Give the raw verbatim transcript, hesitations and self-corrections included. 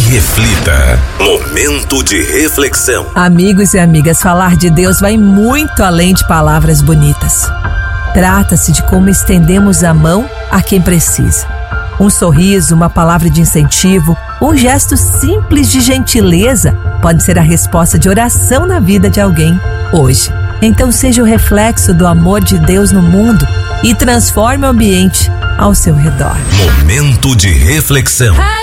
reflita. Momento de reflexão. Amigos e amigas, falar de Deus vai muito além de palavras bonitas. Trata-se de como estendemos a mão a quem precisa. Um sorriso, uma palavra de incentivo, um gesto simples de gentileza pode ser a resposta de oração na vida de alguém hoje. Então seja o reflexo do amor de Deus no mundo e transforme o ambiente ao seu redor. Momento de reflexão.